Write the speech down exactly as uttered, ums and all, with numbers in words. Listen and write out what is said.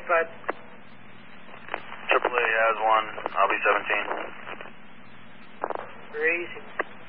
bud. Triple A has one. I'll be seventeen. Crazy.